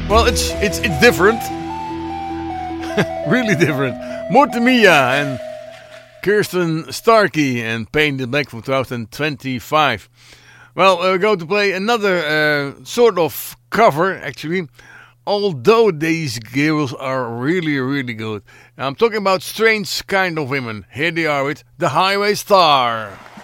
Well, it's different. Really different. Mortemia and Kirsten Starkey and Painted Black from 2025. Well, we're going to play another sort of cover, actually. Although these girls are really, really good. I'm talking about Strange Kind of Women. Here they are with The Highway Star.